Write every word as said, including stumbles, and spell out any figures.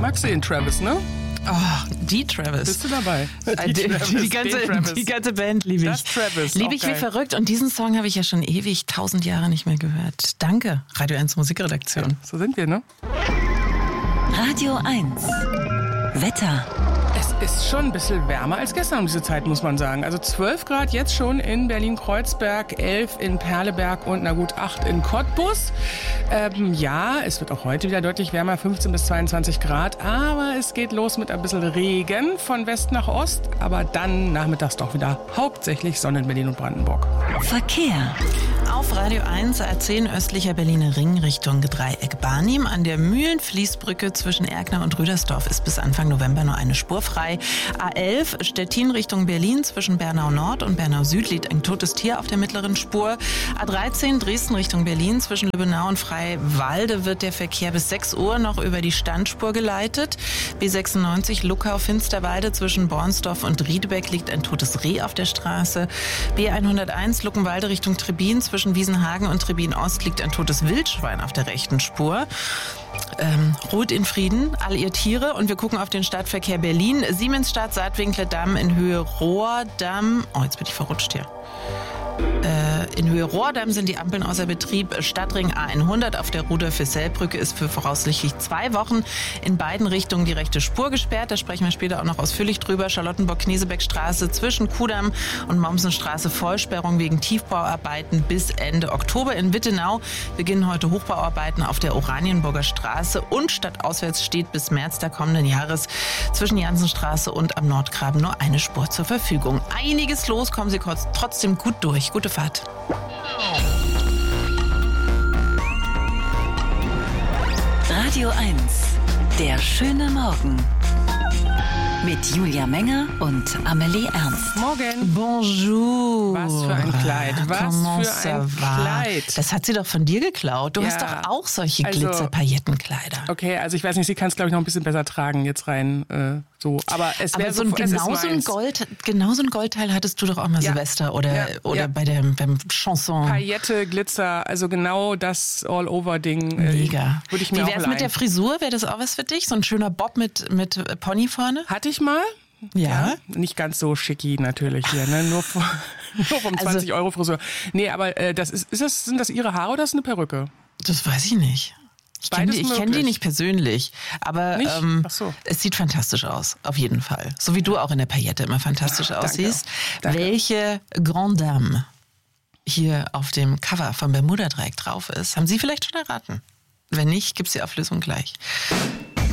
Magst du den Travis, ne? Oh, die Travis. Bist du dabei? Die, die, Travis, die, ganze, Travis. die ganze Band liebe ich. Das Travis. Liebe ich wie verrückt. Und diesen Song habe ich ja schon ewig, tausend Jahre nicht mehr gehört. Danke, Radio eins Musikredaktion. Ja, so sind wir, ne? Radio eins. Wetter. Es ist schon ein bisschen wärmer als gestern um diese Zeit, muss man sagen. Also zwölf Grad jetzt schon in Berlin-Kreuzberg, elf in Perleberg und na gut acht in Cottbus. Ähm, ja, es wird auch heute wieder deutlich wärmer, fünfzehn bis zweiundzwanzig Grad. Aber es geht los mit ein bisschen Regen von West nach Ost. Aber dann nachmittags doch wieder hauptsächlich Sonne in Berlin und Brandenburg. Verkehr. Auf Radio eins A zehn östlicher Berliner Ring Richtung Dreieck Barnim. An der Mühlenfließbrücke zwischen Erkner und Rüdersdorf ist bis Anfang November nur eine Spur frei. A elf Stettin Richtung Berlin zwischen Bernau Nord und Bernau Süd liegt ein totes Tier auf der mittleren Spur. A dreizehn Dresden Richtung Berlin zwischen Lübbenau und Freiwalde wird der Verkehr bis sechs Uhr noch über die Standspur geleitet. B sechsundneunzig Luckau-Finsterwalde zwischen Bornsdorf und Riedebeck liegt ein totes Reh auf der Straße. B hunderteins Luckenwalde Richtung Trebin zwischen Wiesenhagen und Trebin Ost liegt ein totes Wildschwein auf der rechten Spur. Ähm, ruht in Frieden, all ihr Tiere. Und wir gucken auf den Stadtverkehr Berlin. Siemensstadt, Saatwinkler-Damm in Höhe Rohrdamm. Oh, jetzt bin ich verrutscht hier. Äh, in Höhe Rohrdamm sind die Ampeln außer Betrieb. Stadtring A hundert auf der Rudolf-Wissell-Brücke ist für voraussichtlich zwei Wochen in beiden Richtungen die rechte Spur gesperrt. Da sprechen wir später auch noch ausführlich drüber. Charlottenburg-Knesebeck-Straße zwischen Kudamm und Mommsenstraße Vollsperrung wegen Tiefbauarbeiten bis Ende Oktober. In Wittenau beginnen heute Hochbauarbeiten auf der Oranienburger Straße und stadtauswärts steht bis März der kommenden Jahres zwischen Jansenstraße und am Nordgraben nur eine Spur zur Verfügung. Einiges los, kommen Sie kurz trotzdem gut durch. Gute Fahrt. Radio eins. Der schöne Morgen. Mit Julia Menger und Amelie Ernst. Morgen. Bonjour. Was für ein Kleid. Was Comment für ein ça va? Kleid. Das hat sie doch von dir geklaut. Du Ja. hast doch auch solche Also- Glitzer-Paillettenkleider. Okay, also ich weiß nicht, sie kann es glaube ich noch ein bisschen besser tragen jetzt rein äh, so. Aber es wäre Aber so so, ein, es ist genau, so ein meins. Gold, genau so ein Goldteil hattest du doch auch mal Ja. Silvester oder, Ja. oder Ja. bei der beim Chanson. Paillette, Glitzer, also genau das All-Over-Ding. äh, Mega. Würde ich Wie mir auch wär's leihen. mit der Frisur? Wäre das auch was für dich? So ein schöner Bob mit, mit Pony vorne? Hatte ich mal. Ja. Nicht ganz so schicki natürlich hier, ne? Nur, vom- nur vom Also- zwanzig Euro Frisur. Nee, aber äh, das ist, ist das, sind das ihre Haare oder ist das eine Perücke? Das weiß ich nicht. Ich kenne Beides die, ich kenn die möglich. nicht persönlich, aber Nicht? ähm, Ach so. es sieht fantastisch aus, auf jeden Fall. So wie du auch in der Paillette immer fantastisch aussiehst. Danke. Welche Grande Dame hier auf dem Cover vom Bermuda-Dreieck drauf ist, haben Sie vielleicht schon erraten? Wenn nicht, gibt's die Auflösung gleich.